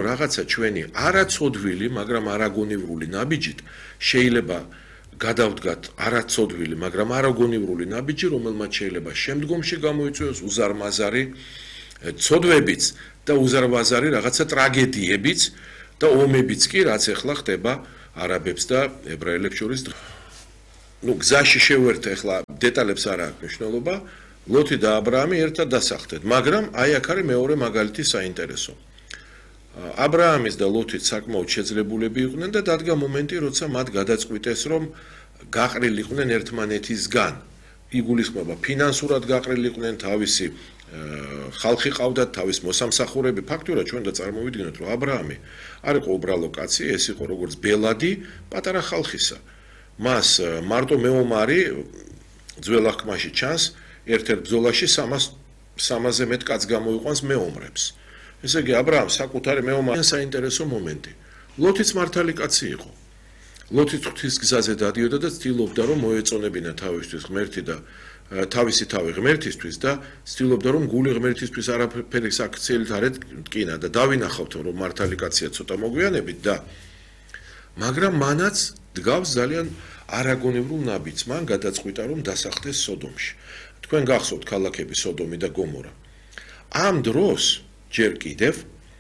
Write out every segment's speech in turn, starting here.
რაღაცა ჩვენი არაცოდვილი, მაგრამ არაგონივრული ნაბიჯით შეიძლება გადავდგათ არაცოდვილი, მაგრამ არაგონივრული ნაბიჯი, რომელმაც შეიძლება შემდგომში გამოიწვიოს უზარმაზარი ცოდვებიც და უზარმაზარი რაღაცა ტრაგედიებიც და ომებიც კი, რაც ახლა ხდება არაბებს და ებრაელებს შორის. გზაში შევერთ ახლა დეტალებს არ აქვს მნიშვნელობა. ლოთი და აბრაამი ერთად დასახლდნენ, მაგრამ აი აქ არის მეორე მაგალითი საინტერესო. აბრაამის და ლოთის საკმაოდ შეძლებულები იყვნენ და დადგა მომენტი, როცა მათ გადაწყვიტეს, რომ გაყრილიყვნენ ერთმანეთისგან. იგულისხმება ფინანსურად გაყრილიყვნენ, თავისი ხალხი ყავდათ, თავის მოსამსახურები. ფაქტურად ჩვენ და წარმოვიდგინოთ, რომ აბრაამი არ იყო უბრალო კაცი, ეს იყო როგორც ბელადი პატარა ხალხისა. მას მარტო მეომარი ძველ აღქმაში ჩანს, ერთ-ერთ ბრძოლაში 300-ზე მეტ კაცს გამოიყვანს მეომრებს. ესე იგი, აბრაამს საკუთარი მეომარი საინტერესო მომენტი. ლოთიც მართალი კაცი იყო. ლოთიც ღვთის გზაზე დადიოდა და ცდილობდა, რომ მოეწონებინა თავისთვის ღმერთი და თავისი თავი ღმერთისთვის და ცდილობდა, რომ გული ღმერთისთვის არაფერი საქციელით არ ეტკინა და დავინახავთ, რომ მართალი კაცია ცოტა მოგვიანებით და მაგრამ მანაც დგავს ძალიან არაგონივრულ ნაბიჯს. მან გადაწყვიტა, რომ დასახლდეს სოდომში. თქვენ გახსოვთ ქალაქები სოდომი და გომორა. ამ დროს ჯერ კიდევ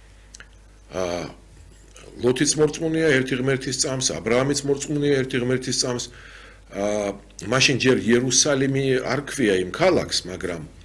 ლოთიც მორწმუნეა ერთი ღმერთის წამს, აბრაამიც მორწმუნეა ერთი ღმერთის წამს. მაშინ ჯერ იერუსალიმი არ ქვია იმ ქალაქს, მაგრამ